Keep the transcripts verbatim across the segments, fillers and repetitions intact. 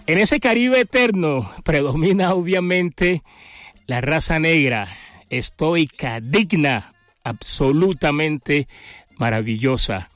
En ese Caribe eterno predomina obviamente la raza negra, estoica, digna, absolutamente maravillosa,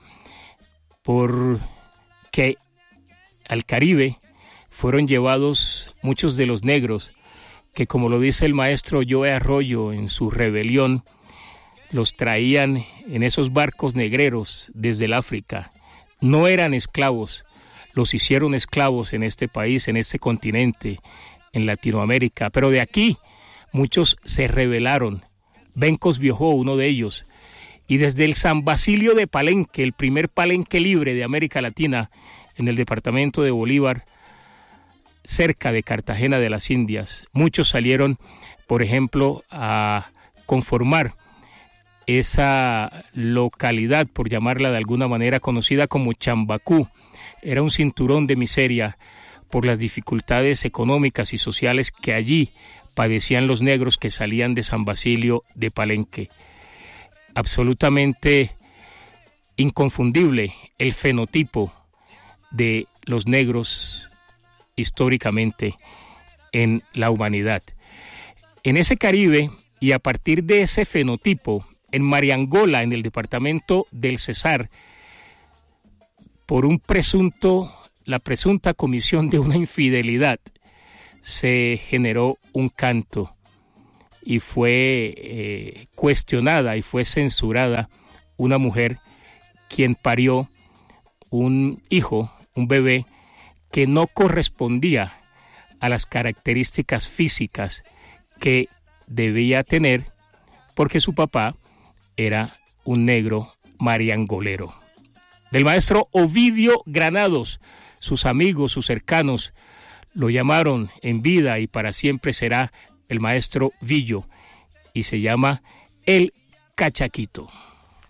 porque al Caribe fueron llevados muchos de los negros que, como lo dice el maestro Joe Arroyo en su Rebelión, los traían en esos barcos negreros desde el África. No eran esclavos, los hicieron esclavos en este país, en este continente, en Latinoamérica. Pero de aquí muchos se rebelaron. Bencos Biojó, uno de ellos. Y desde el San Basilio de Palenque, el primer palenque libre de América Latina, en el departamento de Bolívar, cerca de Cartagena de las Indias, muchos salieron, por ejemplo, a conformar esa localidad, por llamarla de alguna manera, conocida como Chambacú. Era un cinturón de miseria por las dificultades económicas y sociales que allí padecían los negros que salían de San Basilio de Palenque. Absolutamente inconfundible el fenotipo de los negros históricamente en la humanidad. En ese Caribe, y a partir de ese fenotipo, en Mariangola, en el departamento del Cesar, por un presunto, la presunta comisión de una infidelidad, se generó un canto y fue eh, cuestionada y fue censurada una mujer quien parió un hijo, un bebé, que no correspondía a las características físicas que debía tener, porque su papá era un negro mariangolero. Del maestro Ovidio Granados, sus amigos, sus cercanos, lo llamaron en vida y para siempre será el maestro Villo, y se llama El Cachaquito.